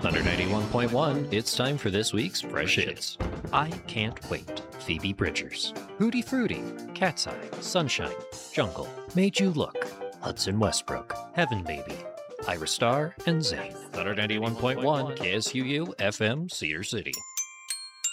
Thunder 91.1, it's time for this week's Fresh Hits. I Can't Wait, Phoebe Bridgers. Hootie Fruity, Cat's Eye, Sunshine, Jungle, Made You Look, Hudson Westbrook, Heaven Baby, Ira Star, and Zayn. Thunder 91.1, KSUU, FM, Cedar City.